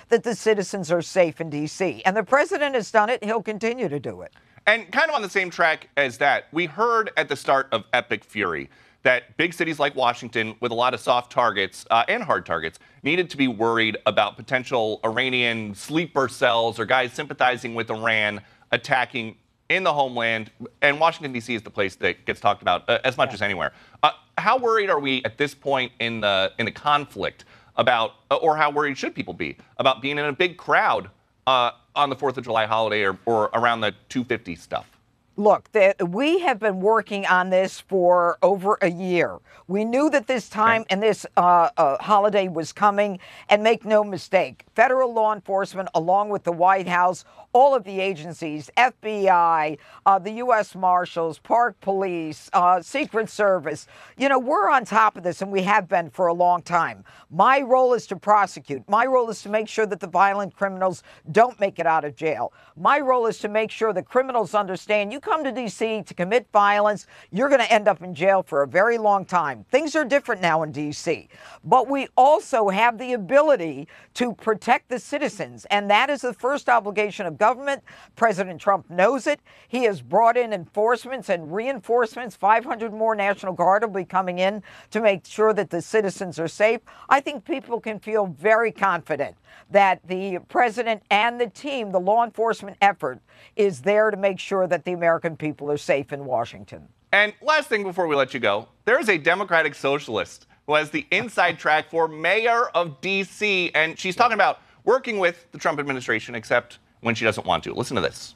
that the citizens are safe in D.C. And the president has done it. He'll continue to do it. And kind of on the same track as that, we heard at the start of Epic Fury that big cities like Washington, with a lot of soft targets and hard targets, needed to be worried about potential Iranian sleeper cells or guys sympathizing with Iran attacking in the homeland. And Washington, D.C. is the place that gets talked about as much as anywhere. How worried are we at this point in the conflict about, or how worried should people be about being in a big crowd on the 4th of July holiday or around the 250 stuff? Look, we have been working on this for over a year. We knew that this time and this holiday was coming, and make no mistake, federal law enforcement, along with the White House, all of the agencies, FBI, the U.S. Marshals, Park Police, Secret Service, you know, we're on top of this, and we have been for a long time. My role is to prosecute. My role is to make sure that the violent criminals don't make it out of jail. My role is to make sure that criminals understand you come to D.C. to commit violence, you're going to end up in jail for a very long time. Things are different now in D.C. But we also have the ability to protect the citizens, and that is the first obligation of government. President Trump knows it. He has brought in enforcements and reinforcements. 500 more National Guard will be coming in to make sure that the citizens are safe. I think people can feel very confident that the president and the team, the law enforcement effort, is there to make sure that the American people are safe in Washington. And last thing before we let you go, there is a Democratic socialist who has the inside track for mayor of D.C., and she's talking about working with the Trump administration, except when she doesn't want to. Listen to this.